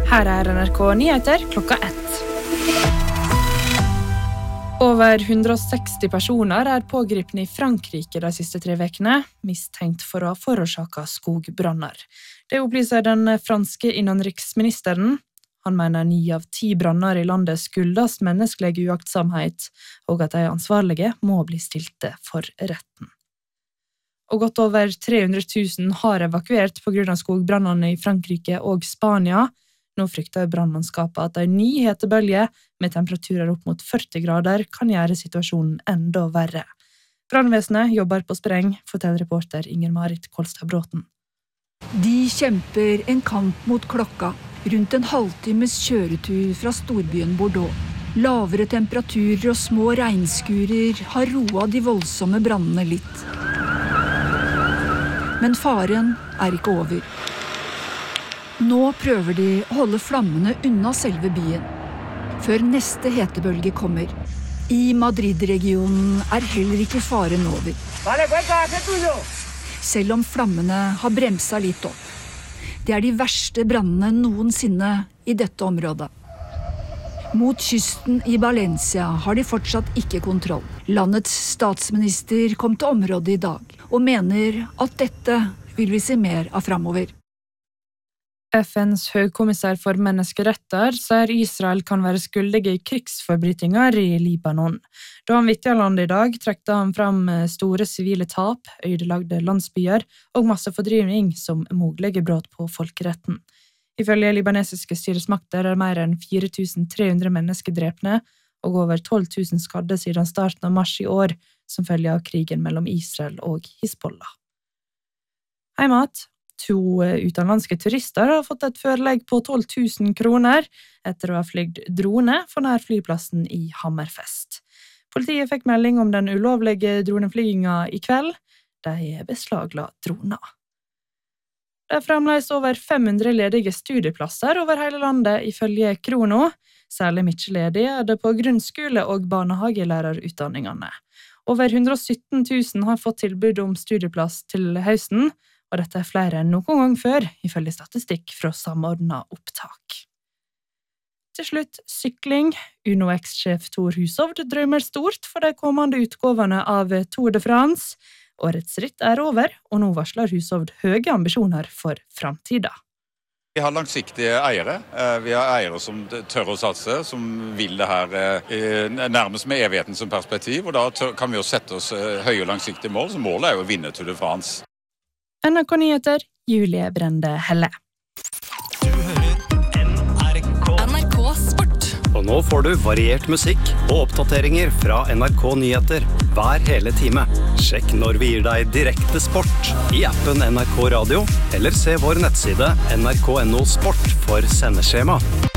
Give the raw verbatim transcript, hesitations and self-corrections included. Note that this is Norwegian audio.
Her er N R K Nyheter klokka ett. Over hundre og seksti personer er pågripne i Frankrike de siste tre vekene, mistenkt for å ha forårsaket skogbranner. Det opplyser den franske innenriksministeren. Han mener ni av ti branner i landet skyldes menneskelig uaktsomhet, og at de ansvarlige må bli stilte for retten. Og godt over tre hundre tusen har evakuert på grunn av skogbrannene i Frankrike og Spania. Nå frykter brannmannskapet at en ny hetebølge med temperaturer opp mot førti grader kan gjøre situasjonen enda verre. Brannvesenet jobber på spreng, forteller reporter Inger-Marit Kolstad-Bråten. De kjemper en kamp mot klokka, rundt en halvtimes kjøretur fra storbyen Bordeaux. Lavere temperaturer og små regnskurer har roet de voldsomme brannene litt. Men faren er ikke over. Nå prøver de å holde flammene unna selve byen, før neste hetebølge kommer. I Madrid-regionen er heller ikke faren over. Selv om flammene har bremset litt opp. Det er de verste brannene noensinne i dette området. Mot kysten i Valencia har de fortsatt ikke kontroll. Landets statsminister kom til området i dag, og mener at dette vil vi se mer av fremover. F N's høykommissær for menneskeretter sier Israel kan være skyldige i krigsforbrytinger i Libanon. Da han vittet landet i dag, trekte han fram store sivile tap, ødelagte landsbyer og massefordrivning som mulige brudd på folkeretten. Ifølge libanesiske styresmakter er mer enn fire tusen tre hundre mennesker drepne og over tolv tusen skadde siden starten av mars i år, som følge av krigen mellom Israel og Hizbollah. Heimat. To utenlandske turister har fått et forelegg på tolv tusen kroner etter å ha flygt drone for nær flyplassen i Hammerfest. Politiet fikk melding om den ulovlige droneflygingen i kveld. De beslagla droner. Det er fremdeles over fem hundre ledige studieplasser over hele landet ifølge Krono. Særlig mye ledig er det på grunnskole- og barnehagelærerutdanningene. Over hundre og sytten tusen har fått tilbud om studieplass til høsten, og dette er flere enn noen gang før, ifølge statistikk fra Samordnet opptak. Til slutt, sykling. Uno X-sjef Thor Hushovd drømmer stort for de kommende utgåvene av Tour de France. Årets ritt er over, og nå varsler Hushovd høye ambisjoner for fremtiden. Vi har langsiktige eiere. Vi har eiere som tør å satse, som vil det her nærmest med evigheten som perspektiv, og da kan vi jo sette oss høye og langsiktige mål, så målet er jo å vinne Tour de France. N R K Nyheter, Julie Brende Helle. Du hører N R K. N R K Sport. Og nå får du variert musikk og oppdateringer fra N R K Nyheter hver hele time. Sjekk når vi gir deg direkte sport i appen N R K Radio, eller se vår nettside N R K punktum no sport for sendeskjema.